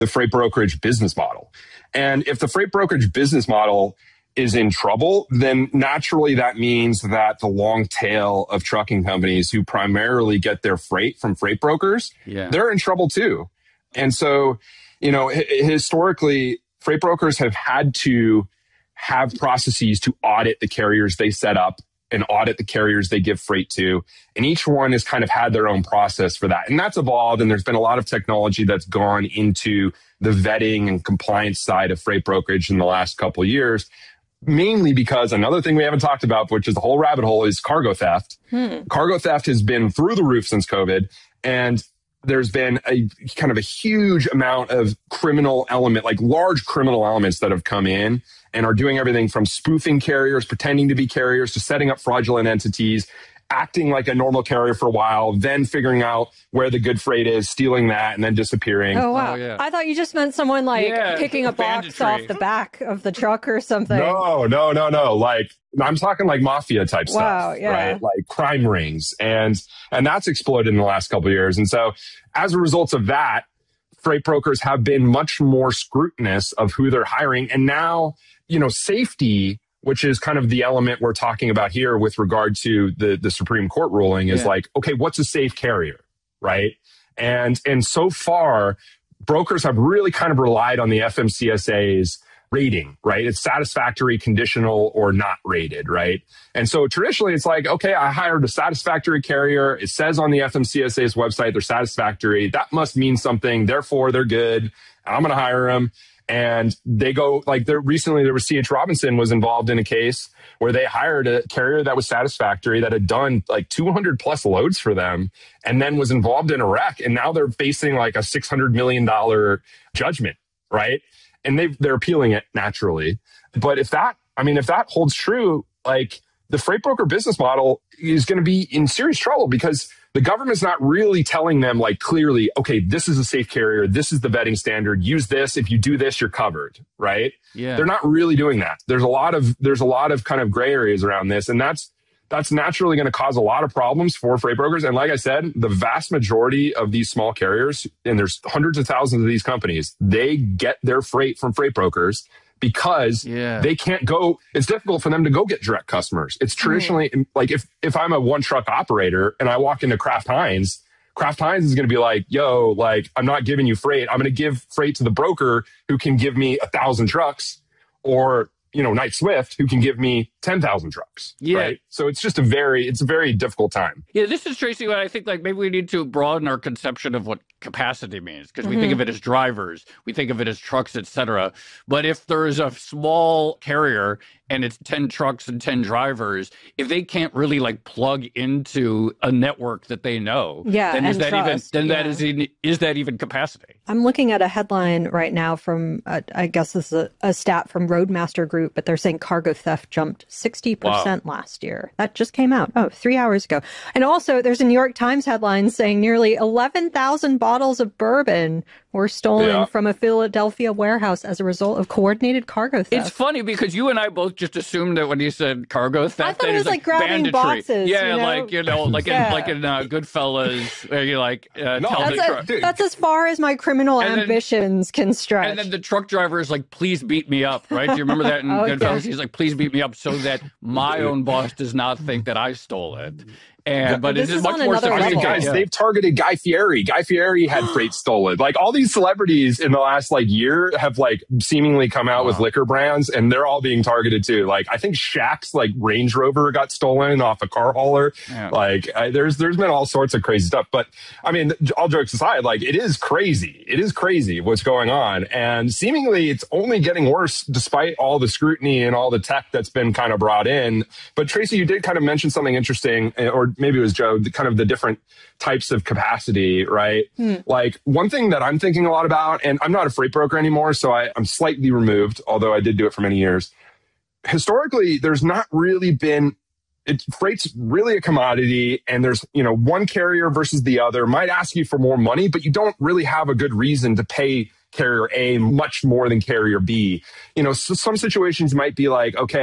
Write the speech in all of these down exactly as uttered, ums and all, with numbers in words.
the freight brokerage business model. And if the freight brokerage business model is in trouble, then naturally that means that the long tail of trucking companies who primarily get their freight from freight brokers, yeah. they're in trouble too. And so, you know, historically, freight brokers have had to have processes to audit the carriers they set up and audit the carriers they give freight to. And each one has kind of had their own process for that. And that's evolved. And there's been a lot of technology that's gone into the vetting and compliance side of freight brokerage in the last couple of years. Mainly because another thing we haven't talked about, which is the whole rabbit hole, is cargo theft. Hmm. Cargo theft has been through the roof since COVID. And there's been a kind of a huge amount of criminal element, like large criminal elements that have come in and are doing everything from spoofing carriers, pretending to be carriers, to setting up fraudulent entities, acting like a normal carrier for a while, then figuring out where the good freight is, stealing that, and then disappearing. Oh, wow. Oh, yeah. I thought you just meant someone like yeah, picking a box off the back of the truck or something. No, no, no, no. Like, I'm talking like mafia type wow, stuff, yeah. right? Like crime rings. And, and that's exploded in the last couple of years. And so as a result of that, freight brokers have been much more scrutinous of who they're hiring. And now, you know, safety, which is kind of the element we're talking about here with regard to the, the Supreme Court ruling, is yeah. like, okay, what's a safe carrier, right? And, and so far, brokers have really kind of relied on the F M C S A's rating, right? It's satisfactory, conditional, or not rated, right? And so traditionally, it's like, okay, I hired a satisfactory carrier. It says on the F M C S A's website they're satisfactory. That must mean something. Therefore, they're good. I'm going to hire them. And they go like there recently there was C H Robinson was involved in a case where they hired a carrier that was satisfactory, that had done like two hundred plus loads for them, and then was involved in a wreck. And now they're facing like a six hundred million dollars judgment, right? And they they're appealing it naturally. But if that, I mean, if that holds true, like the freight broker business model is going to be in serious trouble, because the government's not really telling them like clearly, okay, this is a safe carrier. This is the vetting standard. Use this. If you do this, you're covered, right? Yeah. They're not really doing that. There's a lot of, there's a lot of kind of gray areas around this. And that's, that's naturally going to cause a lot of problems for freight brokers. And like I said, the vast majority of these small carriers, and there's hundreds of thousands of these companies, they get their freight from freight brokers because yeah. they can't go, it's difficult for them to go get direct customers. It's traditionally mm. like if, if I'm a one truck operator and I walk into Kraft Heinz, Kraft Heinz is going to be like, yo, like, I'm not giving you freight. I'm going to give freight to the broker who can give me a thousand trucks, or, you know, Knight Swift who can give me ten thousand trucks. Yeah. Right. So it's just a very, it's a very difficult time. Yeah. This is Tracy, what I think like maybe we need to broaden our conception of what capacity means, because mm-hmm. we think of it as drivers, we think of it as trucks, et cetera. But if there is a small carrier and it's ten trucks and ten drivers, if they can't really like plug into a network that they know, yeah, then is and that trust, even then yeah. that is in, is that even capacity? I'm looking at a headline right now from uh, I guess this is a, a stat from Roadmaster Group, but they're saying cargo theft jumped sixty percent wow. last year. That just came out oh three hours ago. And also there's a New York Times headline saying nearly eleven thousand bottles of bourbon were stolen yeah. from a Philadelphia warehouse as a result of coordinated cargo theft. It's funny because you and I both just assumed that when you said cargo theft, I thought that it was like, like grabbing banditry. boxes. Yeah, you know? like you know, like yeah. in like in uh, Goodfellas, where you like uh, no, tell that's, the a, truck. that's as far as my criminal and ambitions then, can stretch. And then the truck driver is like, "Please beat me up," right? Do you remember that in oh, Goodfellas? yeah. He's like, "Please beat me up so that my own boss does not think that I stole it." And but this it's is much on more another I mean, guys, yeah. they've targeted Guy Fieri. Guy Fieri had freight stolen. Like all these celebrities in the last like year have like seemingly come out wow. with liquor brands, and they're all being targeted too. Like I think Shaq's like Range Rover got stolen off a car hauler. Yeah. Like I, there's there's been all sorts of crazy stuff. But I mean, all jokes aside, like it is crazy. It is crazy what's going on, and seemingly it's only getting worse despite all the scrutiny and all the tech that's been kind of brought in. But Tracy, you did kind of mention something interesting, or maybe it was Joe, kind of the different types of capacity, right? Hmm. Like one thing that I'm thinking a lot about, and I'm not a freight broker anymore, so I, I'm slightly removed, although I did do it for many years. Historically, there's not really been, it, freight's really a commodity, and there's, you know, one carrier versus the other might ask you for more money, but you don't really have a good reason to pay carrier A much more than carrier B. You know, so some situations might be like, okay,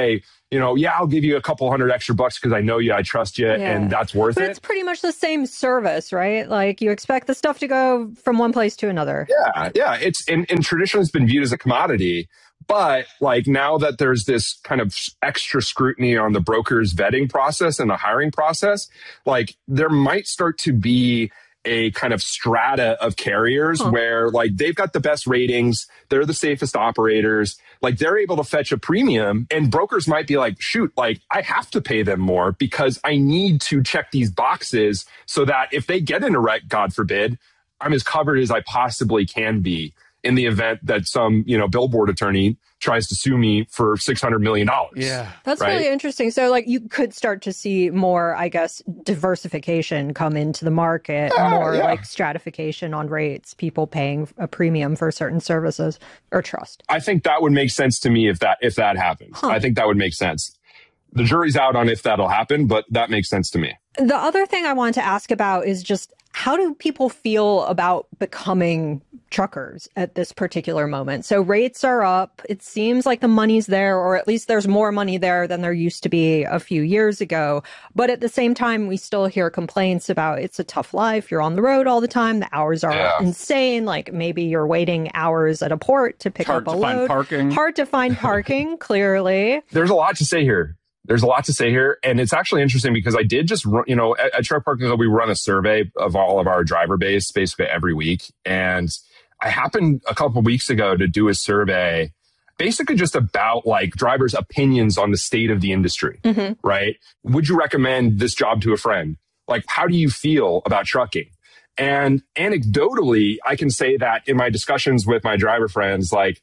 you know, yeah, I'll give you a couple hundred extra bucks because I know you, I trust you, yeah. and that's worth but it. But it's pretty much the same service, right? Like you expect the stuff to go from one place to another. Yeah, yeah. It's and, and traditionally it's been viewed as a commodity, but like now that there's this kind of extra scrutiny on the broker's vetting process and the hiring process, like there might start to be a kind of strata of carriers huh. where like they've got the best ratings, they're the safest operators, like they're able to fetch a premium, and brokers might be like, shoot, like I have to pay them more because I need to check these boxes so that if they get in a wreck, God forbid, I'm as covered as I possibly can be in the event that some, you know, billboard attorney tries to sue me for six hundred million dollars. Yeah. That's right? really interesting. So like you could start to see more, I guess, diversification come into the market, yeah, more yeah. like stratification on rates, people paying a premium for certain services or trust. I think that would make sense to me if that, if that happens. Huh. I think that would make sense. The jury's out on if that'll happen, but that makes sense to me. The other thing I wanted to ask about is just how do people feel about becoming truckers at this particular moment? So rates are up. It seems like the money's there, or at least there's more money there than there used to be a few years ago. But at the same time, we still hear complaints about it's a tough life. You're on the road all the time. The hours are yeah. insane. Like maybe you're waiting hours at a port to pick Hard up a to load. Find parking. Hard to find parking, clearly. There's a lot to say here. There's a lot to say here. And it's actually interesting because I did just, run, you know, at, at Truck Parking Club, we run a survey of all of our driver base basically every week. And I happened a couple of weeks ago to do a survey basically just about like drivers' opinions on the state of the industry, mm-hmm. right? Would you recommend this job to a friend? Like, how do you feel about trucking? And anecdotally, I can say that in my discussions with my driver friends, like,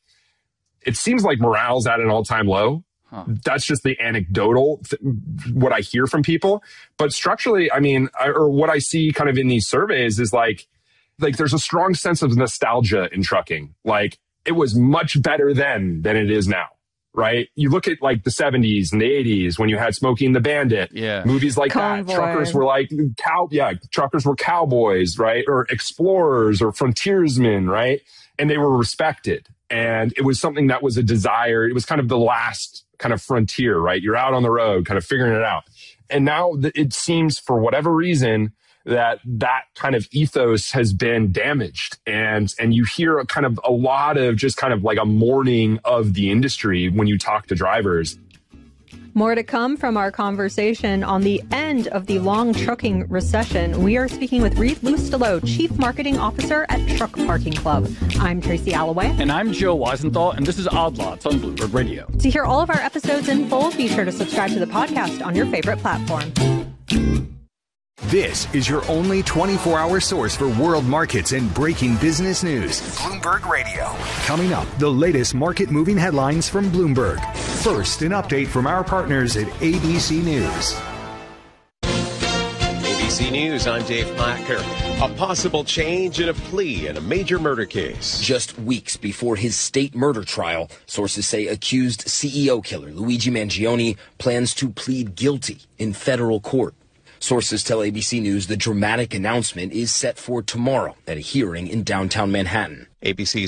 it seems like morale's at an all-time low. Huh. That's just the anecdotal, th- what I hear from people. But structurally, I mean, I, or what I see kind of in these surveys is like, like there's a strong sense of nostalgia in trucking. Like it was much better then than it is now, right? You look at like the seventies and the eighties when you had Smokey and the Bandit, yeah. movies like Convoy. that. Truckers were like cow, yeah, truckers were cowboys, right? Or explorers or frontiersmen, right? And they were respected. And it was something that was a desire. It was kind of the last kind of frontier, right? You're out on the road, kind of figuring it out. And now it seems for whatever reason that that kind of ethos has been damaged. And, and you hear a kind of a lot of just kind of like a mourning of the industry when you talk to drivers. More to come from our conversation on the end of the long trucking recession. We are speaking with Reed Lustelow, Chief Marketing Officer at Truck Parking Club. I'm Tracy Alloway. And I'm Joe Weisenthal, and this is Odd Lots on Bloomberg Radio. To hear all of our episodes in full, be sure to subscribe to the podcast on your favorite platform. This is your only twenty-four hour source for world markets and breaking business news. Bloomberg Radio. Coming up, the latest market moving headlines from Bloomberg. First, an update from our partners at A B C News. A B C News, I'm Dave Placker. A possible change in a plea in a major murder case. Just weeks before his state murder trial, sources say accused C E O killer Luigi Mangione plans to plead guilty in federal court. Sources tell A B C News the dramatic announcement is set for tomorrow at a hearing in downtown Manhattan. A B C's